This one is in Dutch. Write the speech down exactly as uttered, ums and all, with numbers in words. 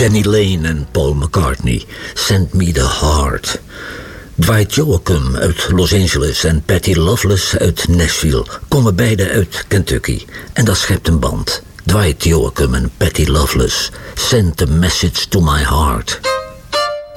Danny Lane en Paul McCartney, Send Me The Heart. Dwight Yoakam uit Los Angeles en Patty Loveless uit Nashville komen beide uit Kentucky. En dat schept een band. Dwight Yoakam en Patty Loveless, Send a Message to My Heart.